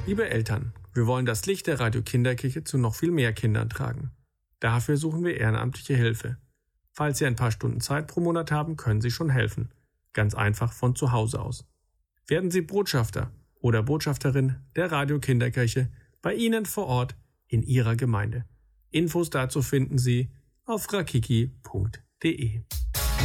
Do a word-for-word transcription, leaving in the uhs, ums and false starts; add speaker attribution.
Speaker 1: Liebe Eltern, wir wollen das Licht der Radio Kinderkirche zu noch viel mehr Kindern tragen. Dafür suchen wir ehrenamtliche Hilfe. Falls Sie ein paar Stunden Zeit pro Monat haben, können Sie schon helfen. Ganz einfach von zu Hause aus. Werden Sie Botschafter oder Botschafterin der Radio Kinderkirche bei Ihnen vor Ort in Ihrer Gemeinde. Infos dazu finden Sie auf rakiki punkt de.